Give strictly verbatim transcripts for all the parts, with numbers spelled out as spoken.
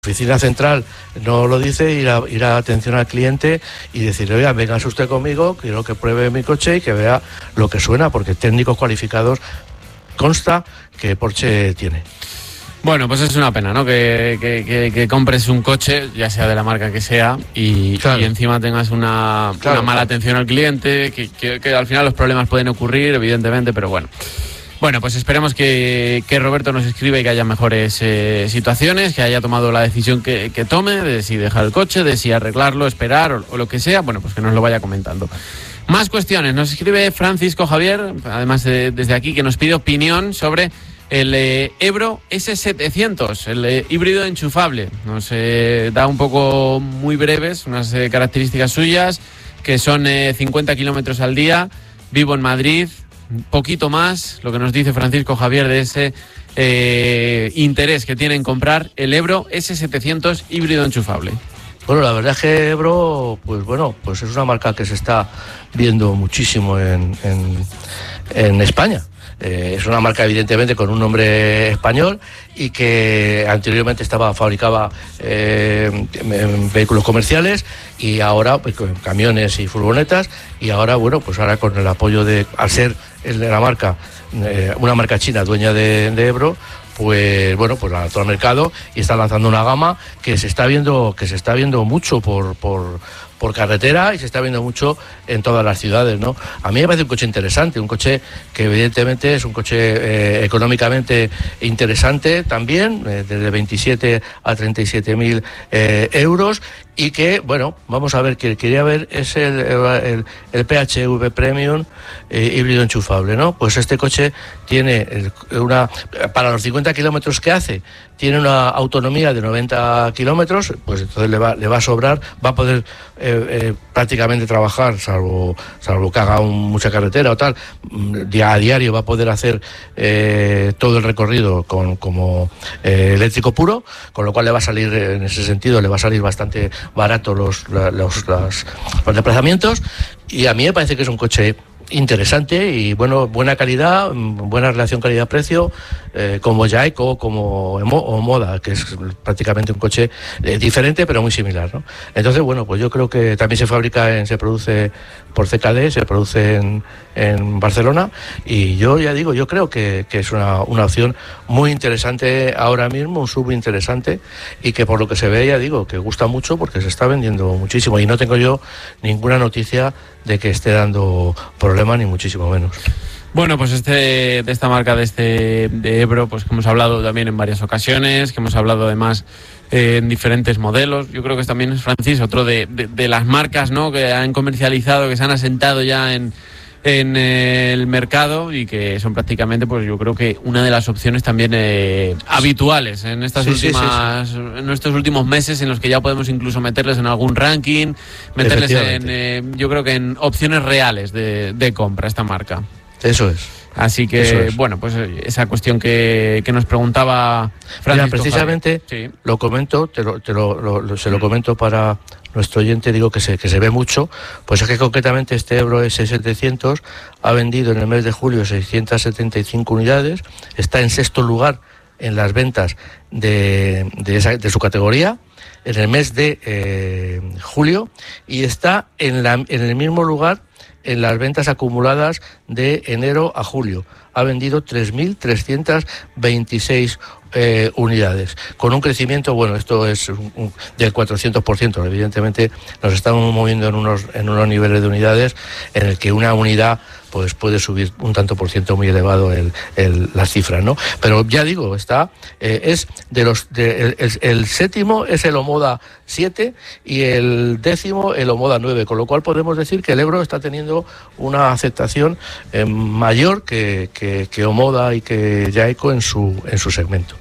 oficina central no lo dice, ir a, ir a atención al cliente y decirle, oiga, véngase usted conmigo, quiero que pruebe mi coche y que vea lo que suena, porque técnicos cualificados consta que Porsche tiene. Bueno, pues es una pena, ¿no? Que, que, que, que compres un coche, ya sea de la marca que sea, y, claro. y encima tengas una, claro, una mala claro. atención al cliente, que, que, que al final los problemas pueden ocurrir, evidentemente, pero bueno. Bueno, pues esperemos que, que Roberto nos escriba y que haya mejores eh, situaciones, que haya tomado la decisión que, que tome, de si dejar el coche, de si arreglarlo, esperar o, o lo que sea, bueno, pues que nos lo vaya comentando. Más cuestiones, nos escribe Francisco Javier, además de, desde aquí, que nos pide opinión sobre el eh, Ebro ese setecientos, el eh, híbrido enchufable. Nos eh, da un poco muy breves unas eh, características suyas, que son eh, cincuenta kilómetros al día, vivo en Madrid, poquito más, lo que nos dice Francisco Javier de ese eh, interés que tiene en comprar el Ebro ese setecientos híbrido enchufable. Bueno, la verdad es que Ebro, pues bueno, pues es una marca que se está viendo muchísimo en, en, en España. Eh, es una marca evidentemente con un nombre español y que anteriormente estaba fabricaba eh, en vehículos comerciales y ahora pues, con camiones y furgonetas, y ahora bueno pues ahora con el apoyo de, al ser el de la marca eh, una marca china dueña de, de Ebro, pues bueno, pues lanzó al mercado y está lanzando una gama que se está viendo, que se está viendo mucho por, por, por carretera y se está viendo mucho en todas las ciudades, ¿no? A mí me parece un coche interesante, un coche que evidentemente es un coche eh, económicamente interesante también, eh, desde veintisiete a treinta y siete mil eh, euros, y que, bueno, vamos a ver, que quería ver es el, el, el P H E V Premium eh, híbrido enchufable, ¿no? Pues este coche tiene una, para los cincuenta kilómetros que hace, tiene una autonomía de noventa kilómetros, pues entonces le va, le va a sobrar, va a poder eh, eh, prácticamente trabajar, salvo, salvo que haga un, mucha carretera o tal, día a diario va a poder hacer eh, todo el recorrido con, como eh, eléctrico puro, con lo cual le va a salir, en ese sentido, le va a salir bastante barato los, los, los, los desplazamientos, y a mí me parece que es un coche interesante y bueno, buena calidad, buena relación calidad-precio, eh, como Jayco, como o Moda, que es prácticamente un coche eh, diferente pero muy similar, ¿no? Entonces, bueno, pues yo creo que también se fabrica, en, se produce por C K D, se produce en, en Barcelona, y yo ya digo, yo creo que, que es una, una opción muy interesante ahora mismo, un sub interesante, y que por lo que se ve, ya digo, que gusta mucho porque se está vendiendo muchísimo y no tengo yo ninguna noticia de que esté dando problemas, ni muchísimo menos. Bueno, pues este de esta marca de este de Ebro, pues que hemos hablado también en varias ocasiones, que hemos hablado además eh, en diferentes modelos. Yo creo que también es, Francis, otro de, de, de las marcas, ¿no?, que han comercializado, que se han asentado ya en en el mercado y que son prácticamente, pues yo creo que una de las opciones también eh, habituales en estas sí, últimas sí, sí, sí. en estos últimos meses, en los que ya podemos incluso meterles en algún ranking, meterles en eh, yo creo que en opciones reales de, de compra esta marca. Eso es. Así que, es. bueno, pues esa cuestión que, que nos preguntaba Francisco. Mira, precisamente sí. lo comento, te lo, te lo, lo, lo, se lo comento para nuestro oyente, digo que se, que se ve mucho, pues es que concretamente este Ebro ese setecientos ha vendido en el mes de julio seiscientas setenta y cinco unidades, está en sexto lugar en las ventas de, de, esa, de su categoría en el mes de eh, julio, y está en, la, en el mismo lugar en las ventas acumuladas de enero a julio. Ha vendido tres mil trescientas veintiséis eh, unidades, con un crecimiento, bueno, esto es un, un, del cuatrocientos por ciento. Evidentemente nos estamos moviendo en unos, en unos niveles de unidades en el que una unidad pues puede subir un tanto por ciento muy elevado el, el, las cifras, ¿no? Pero ya digo, está, eh, es de los, de, el, el, el séptimo es el Omoda siete y el décimo el Omoda nueve, con lo cual podemos decir que el Ebro está teniendo una aceptación eh, mayor que, que, que Omoda y que Jayco en su, en su segmento.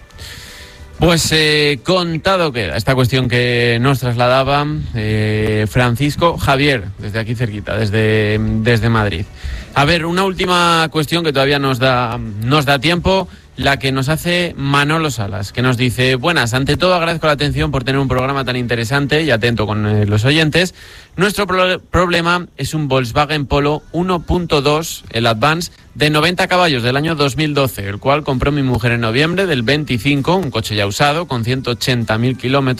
Pues eh, contado queda esta cuestión que nos trasladaba eh, Francisco Javier, desde aquí cerquita, desde, desde Madrid. A ver, una última cuestión que todavía nos da, nos da tiempo. la que nos hace Manolo Salas, que nos dice: buenas, ante todo agradezco la atención por tener un programa tan interesante y atento con eh, los oyentes. Nuestro pro- problema es un Volkswagen Polo uno punto dos, el Advance, de noventa caballos del año dos mil doce, el cual compró mi mujer en noviembre del veinticinco, un coche ya usado con ciento ochenta mil kilómetros.